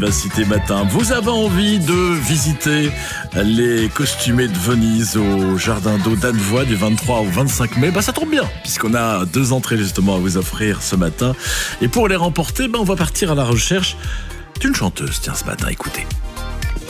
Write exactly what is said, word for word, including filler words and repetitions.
Vivacité Matin. Vous avez envie de visiter les costumés de Venise au Jardin d'eau d'Annevoie du vingt-trois au vingt-cinq mai. Bah, ça tombe bien, puisqu'on a deux entrées justement à vous offrir ce matin. Et pour les remporter, bah, on va partir à la recherche d'une chanteuse. Tiens, ce matin, écoutez.